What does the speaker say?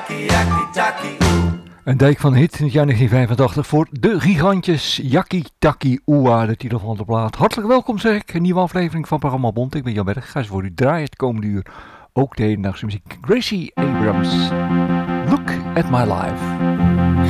Een dijk van hit in het jaar 1985 voor de gigantjes Jackie Taki Oua, de titel van de plaat. Hartelijk welkom zeg ik, een nieuwe aflevering van Programma Bond. Ik ben Jan Berg, ga eens voor u draaien het komende uur. Ook de hedendaagse muziek. Gracie Abrams, Look at My Life.